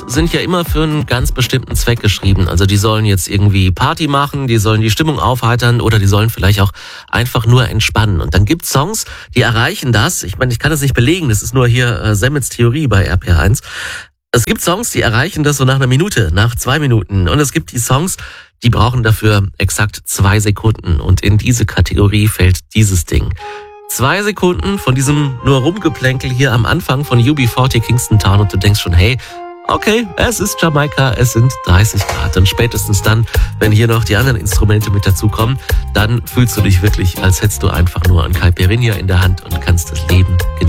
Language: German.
sind ja immer für einen ganz bestimmten Zweck geschrieben. Also die sollen jetzt irgendwie Party machen, die sollen die Stimmung aufheitern oder die sollen vielleicht auch einfach nur entspannen. Und dann gibt's Songs, die erreichen das. Ich meine, ich kann das nicht belegen, das ist nur hier Semmets Theorie bei RPR1. Es gibt Songs, die erreichen das so nach einer Minute, nach 2 Minuten. Und es gibt die Songs, die brauchen dafür exakt 2 Sekunden. Und in diese Kategorie fällt dieses Ding. 2 Sekunden von diesem nur Rumgeplänkel hier am Anfang von UB40 Kingston Town und du denkst schon, hey, okay, es ist Jamaika, es sind 30 Grad. Und spätestens dann, wenn hier noch die anderen Instrumente mit dazukommen, dann fühlst du dich wirklich, als hättest du einfach nur ein Caipirinha in der Hand und kannst das Leben genießen.